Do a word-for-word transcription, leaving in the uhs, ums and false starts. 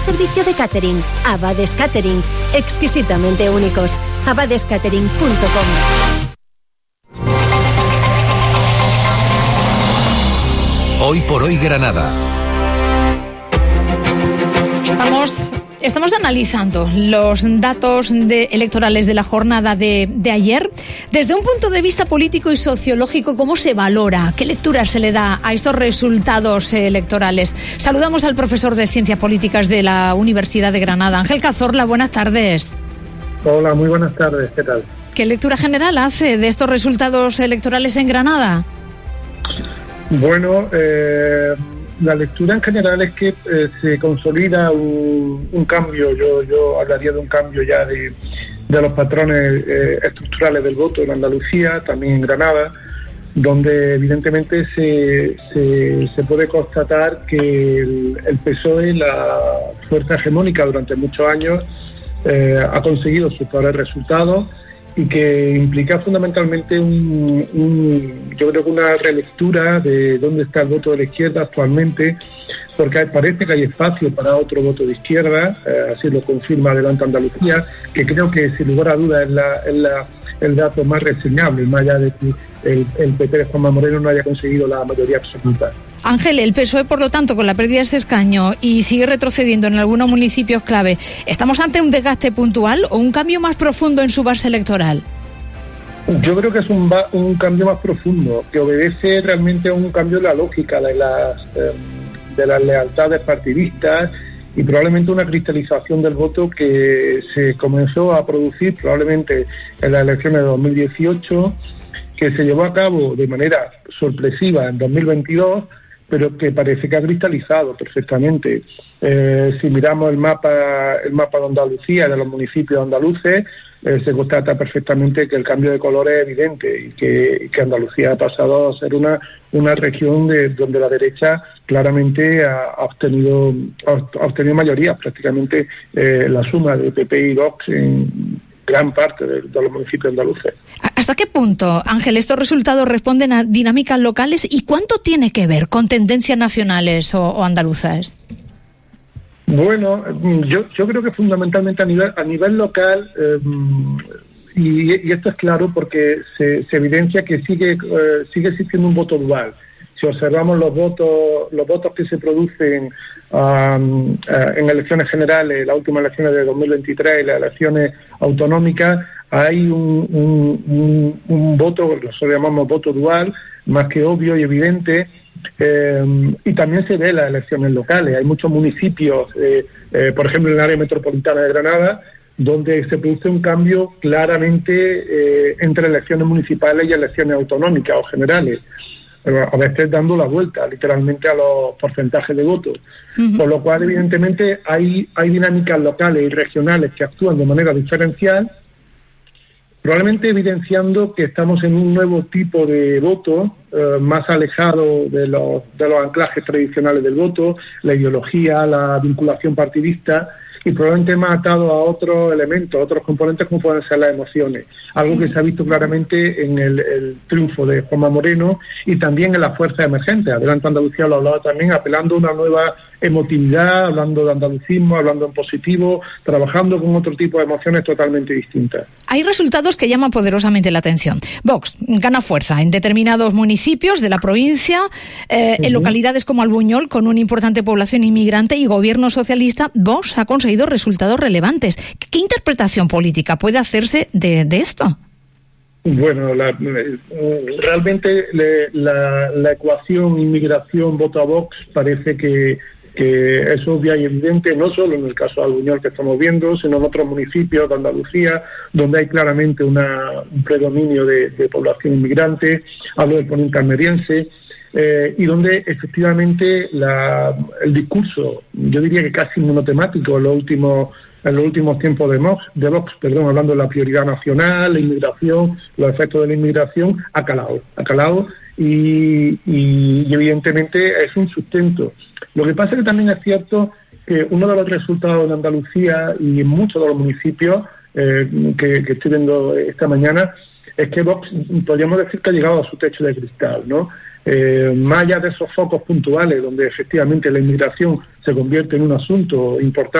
servicio de catering. Abades Catering, exquisitamente únicos. abades catering punto com. Hoy por hoy Granada. Estamos, estamos analizando los datos de, electorales de la jornada de, de ayer. Desde un punto de vista político y sociológico, ¿cómo se valora? ¿Qué lectura se le da a estos resultados electorales? Saludamos al profesor de Ciencias Políticas de la Universidad de Granada, Ángel Cazorla. Buenas tardes. Hola, muy buenas tardes. ¿Qué tal? ¿Qué lectura general hace de estos resultados electorales en Granada? Bueno, eh, la lectura en general es que eh, se consolida un, un cambio. Yo, yo hablaría de un cambio ya de, de los patrones eh, estructurales del voto en Andalucía, también en Granada, donde evidentemente se, se, se puede constatar que el, el P S O E, la fuerza hegemónica durante muchos años, eh, ha conseguido sus peores resultados, y que implica fundamentalmente un, un, yo creo que una relectura de dónde está el voto de la izquierda actualmente, porque parece que hay espacio para otro voto de izquierda, eh, así lo confirma Adelante Andalucía, que creo que sin lugar a dudas es, la, es la, el dato más reseñable, más allá de que el, el P P de Juanma Moreno no haya conseguido la mayoría absoluta. Ángel, el P S O E, por lo tanto, con la pérdida de este escaño y sigue retrocediendo en algunos municipios clave, ¿estamos ante un desgaste puntual o un cambio más profundo en su base electoral? Yo creo que es un, un cambio más profundo, que obedece realmente a un cambio de la lógica de las, eh, de las lealtades partidistas y probablemente una cristalización del voto que se comenzó a producir probablemente en las elecciones de dos mil dieciocho, que se llevó a cabo de manera sorpresiva en dos mil veintidós, pero que parece que ha cristalizado perfectamente. Eh, si miramos el mapa el mapa de Andalucía, de los municipios andaluces, eh, se constata perfectamente que el cambio de color es evidente y que, y que Andalucía ha pasado a ser una una región de, donde la derecha claramente ha, ha obtenido ha obtenido mayoría, prácticamente eh, la suma de P P y Vox en gran parte de, de los municipios andaluces. ¿Hasta qué punto, Ángel, estos resultados responden a dinámicas locales y cuánto tiene que ver con tendencias nacionales o, o andaluzas? Bueno, yo, yo creo que fundamentalmente a nivel a nivel local, eh, y, y esto es claro porque se, se evidencia que sigue eh, sigue existiendo un voto dual. Si observamos los votos los votos que se producen um, uh, en elecciones generales, las últimas elecciones de dos mil veintitrés y las elecciones autonómicas, hay un, un, un, un voto, lo llamamos voto dual, más que obvio y evidente, eh, y también se ve en las elecciones locales. Hay muchos municipios, eh, eh, por ejemplo en el área metropolitana de Granada, donde se produce un cambio claramente eh, entre elecciones municipales y elecciones autonómicas o generales, a veces dando la vuelta literalmente a los porcentajes de votos. Uh-huh. Por lo cual, evidentemente, hay, hay dinámicas locales y regionales que actúan de manera diferencial, probablemente evidenciando que estamos en un nuevo tipo de voto, eh, más alejado de los, de los anclajes tradicionales del voto, la ideología, la vinculación partidista, y probablemente más atado a otros elementos, a otros componentes como pueden ser las emociones. Algo que se ha visto claramente en el, el triunfo de Juanma Moreno y también en las fuerzas emergentes. Adelante Andalucía lo hablaba también, apelando a una nueva emotividad, hablando de andalucismo, hablando en positivo, trabajando con otro tipo de emociones totalmente distintas. Hay resultados que llaman poderosamente la atención. Vox gana fuerza en determinados municipios de la provincia, eh, uh-huh. en localidades como Albuñol, con una importante población inmigrante y gobierno socialista. Vox ha conseguido resultados relevantes. ¿Qué interpretación política puede hacerse de, de esto? Bueno, la, realmente le, la, la ecuación inmigración voto a Vox parece que, que es obvia y evidente, no solo en el caso de Albuñol que estamos viendo, sino en otros municipios de Andalucía, donde hay claramente una, un predominio de, de población inmigrante, hablo del poniente almeriense, Eh, y donde efectivamente la, el discurso, yo diría que casi monotemático en los últimos en los últimos tiempos de Vox, de Vox, perdón, hablando de la prioridad nacional, la inmigración, los efectos de la inmigración, ha calado, ha calado y, y, y evidentemente es un sustento. Lo que pasa es que también es cierto que uno de los resultados en Andalucía y en muchos de los municipios eh, que, que estoy viendo esta mañana es que Vox, podríamos decir que ha llegado a su techo de cristal, ¿no? Eh, más allá de esos focos puntuales donde efectivamente la inmigración se convierte en un asunto importante